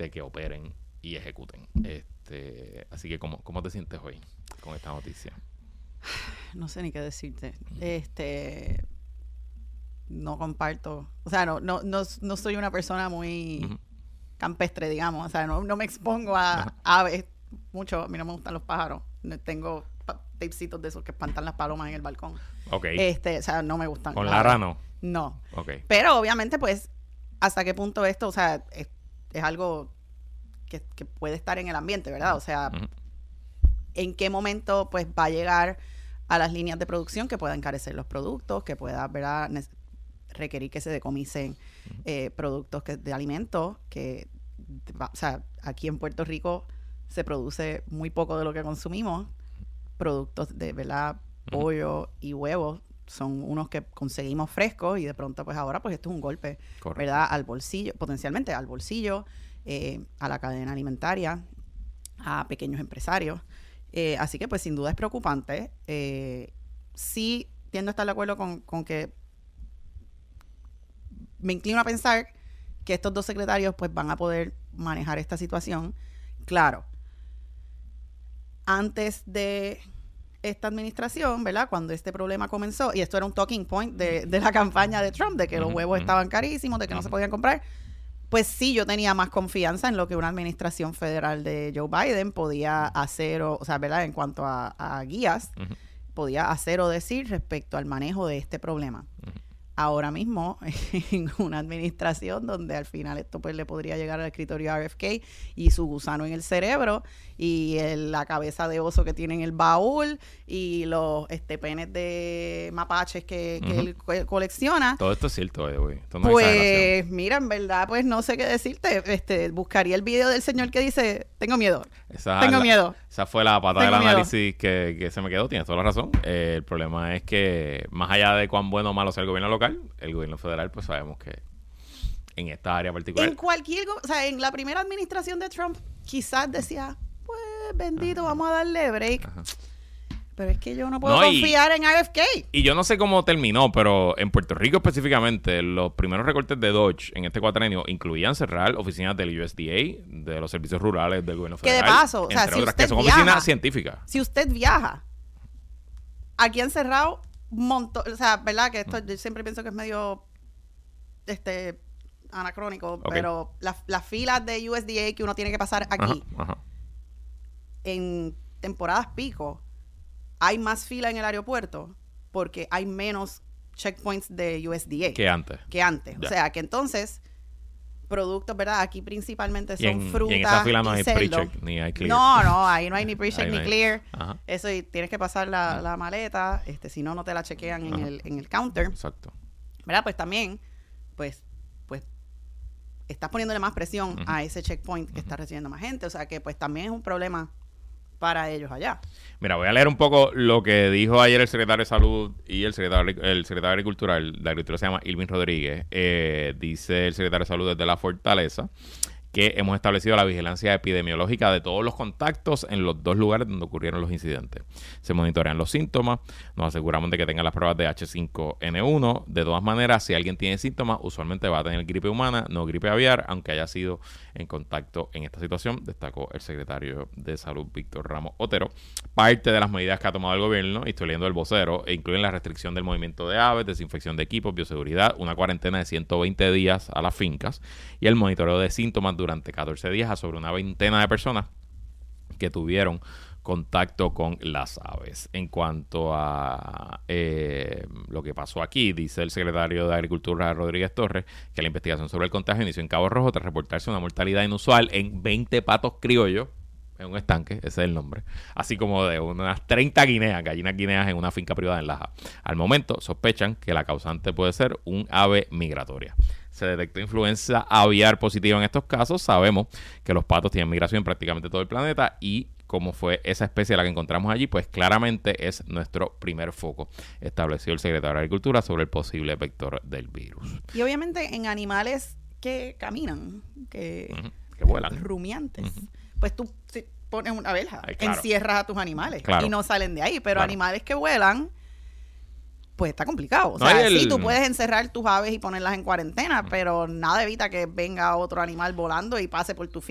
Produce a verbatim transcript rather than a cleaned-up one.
de que operen y ejecuten. Este, así que, ¿cómo, cómo te sientes hoy con esta noticia? No sé ni qué decirte. Este, no comparto, o sea, no, no, no, no soy una persona muy uh-huh. campestre, digamos, o sea, no, no me expongo a uh-huh. aves mucho. A mí no me gustan los pájaros. Tengo tapecitos de esos que espantan las palomas en el balcón. Okay. Este, o sea, no me gustan. ¿Con Lara no? No. Okay. Pero obviamente, pues, hasta qué punto esto, o sea, es, es algo que, que puede estar en el ambiente, ¿verdad? O sea, uh-huh. en qué momento, pues, va a llegar a las líneas de producción que pueda encarecer los productos, que pueda, ¿verdad?, requerir que se decomisen uh-huh. eh, productos que, de alimentos, que, o sea, aquí en Puerto Rico se produce muy poco de lo que consumimos. Productos de, ¿verdad?, pollo uh-huh. y huevos son unos que conseguimos frescos y de pronto, pues ahora, pues esto es un golpe, correcto, ¿verdad?, al bolsillo, potencialmente al bolsillo, eh, a la cadena alimentaria, a pequeños empresarios. Eh, así que, pues, sin duda es preocupante. Eh, sí tiendo a estar de acuerdo con, con que me inclino a pensar que estos dos secretarios, pues, van a poder manejar esta situación. Claro, antes de esta administración, ¿verdad?, cuando este problema comenzó, y esto era un talking point de, de la campaña de Trump, de que uh-huh, los huevos uh-huh. estaban carísimos, de que uh-huh. no se podían comprar, pues sí, yo tenía más confianza en lo que una administración federal de Joe Biden podía hacer, o, o sea, ¿verdad?, en cuanto a, a guías, uh-huh. podía hacer o decir respecto al manejo de este problema. Uh-huh. Ahora mismo, en una administración donde al final esto pues le podría llegar al escritorio R F K y su gusano en el cerebro y el, la cabeza de oso que tiene en el baúl y los este, penes de mapaches que, que uh-huh. él co- colecciona. Todo esto es cierto, güey. No pues mira, en verdad, pues no sé qué decirte. Este, buscaría el video del señor que dice, tengo miedo, esa, tengo la, miedo. Esa fue la pata tengo del análisis que, que se me quedó. Tienes toda la razón. Eh, el problema es que más allá de cuán bueno o malo sea el gobierno local, el gobierno federal, pues sabemos que en esta área particular. En cualquier, o sea, en la primera administración de Trump, quizás decía, pues bendito, ajá, vamos a darle break. Ajá. Pero es que yo no puedo no, confiar y, en R F K. Y yo no sé cómo terminó, pero en Puerto Rico específicamente, los primeros recortes de Dodge en este cuatrenio incluían cerrar oficinas del U S D A, de los servicios rurales del gobierno federal. Que de paso, o sea, si otras, usted que son viaja, oficinas científicas. Si usted viaja, aquí han cerrado un montón, o sea, ¿verdad? Que esto yo siempre pienso que es medio este anacrónico, okay, pero las la filas de U S D A que uno tiene que pasar aquí, ajá, ajá. en temporadas pico, hay más fila en el aeropuerto porque hay menos checkpoints de U S D A. Que antes. Que antes. Ya. O sea, que entonces, productos, ¿verdad? Aquí principalmente son y en, frutas y, en esa fila no hay cerdo. pre-check ni hay clear. No, no, ahí no hay ni pre-check ni no clear. Ajá. Eso, y tienes que pasar la, la maleta, este, si no, no te la chequean en el, en el counter. Exacto. ¿Verdad? Pues también, pues, pues, estás poniéndole más presión uh-huh. a ese checkpoint que uh-huh. está recibiendo más gente. O sea que, pues, también es un problema para ellos allá. Mira, voy a leer un poco lo que dijo ayer el secretario de Salud y el secretario, el secretario de Agricultura. El de Agricultura se llama Irving Rodríguez. Eh, dice el secretario de Salud desde la Fortaleza que hemos establecido la vigilancia epidemiológica de todos los contactos en los dos lugares donde ocurrieron los incidentes. Se monitorean los síntomas, nos aseguramos de que tengan las pruebas de H cinco N uno. De todas maneras, si alguien tiene síntomas, usualmente va a tener gripe humana, no gripe aviar, aunque haya sido en contacto en esta situación, destacó el secretario de Salud, Víctor Ramos Otero. Parte de las medidas que ha tomado el gobierno, y estoy leyendo el vocero, incluyen la restricción del movimiento de aves, desinfección de equipos, bioseguridad, una cuarentena de ciento veinte días a las fincas y el monitoreo de síntomas durante catorce días a sobre una veintena de personas que tuvieron contacto con las aves. En cuanto a eh, lo que pasó aquí, dice el secretario de Agricultura, Rodríguez Torres, que la investigación sobre el contagio inició en Cabo Rojo tras reportarse una mortalidad inusual en veinte patos criollos en un estanque, ese es el nombre, así como de unas treinta guineas, gallinas guineas en una finca privada en Laja. Al momento sospechan que la causante puede ser un ave migratoria. Se detectó influenza aviar positiva en estos casos. Sabemos que los patos tienen migración en prácticamente todo el planeta y como fue esa especie la que encontramos allí, pues claramente es nuestro primer foco, estableció el secretario de Agricultura sobre el posible vector del virus. Y obviamente en animales que caminan, que, uh-huh. que vuelan, rumiantes, uh-huh. pues tú si pones una verja, Ay, claro. encierras a tus animales claro. y no salen de ahí, pero claro. animales que vuelan, pues está complicado. O no, sea, el... sí, tú puedes encerrar tus aves y ponerlas en cuarentena, uh-huh. pero nada evita que venga otro animal volando y pase por tu